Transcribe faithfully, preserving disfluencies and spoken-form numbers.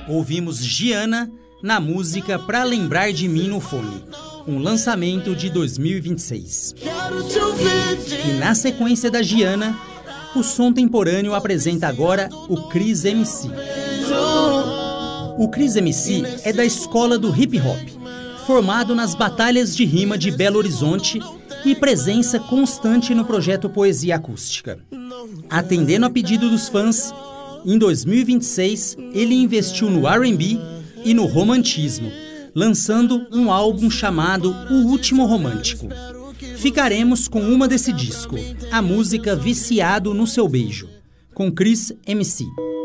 Ouvimos Giana na música Pra Lembrar de Mim no Fone, um lançamento de dois mil e vinte e seis. E na sequência da Giana, o Som Temporâneo apresenta agora o Cris M C. O Cris M C é da escola do hip hop, formado nas batalhas de rima de Belo Horizonte e presença constante no projeto Poesia Acústica. Atendendo a pedido dos fãs, em dois mil e vinte e seis ele investiu no R and B e no romantismo, lançando um álbum chamado O Último Romântico. Ficaremos com uma desse disco, a música Viciado no Seu Beijo, com Cris M C.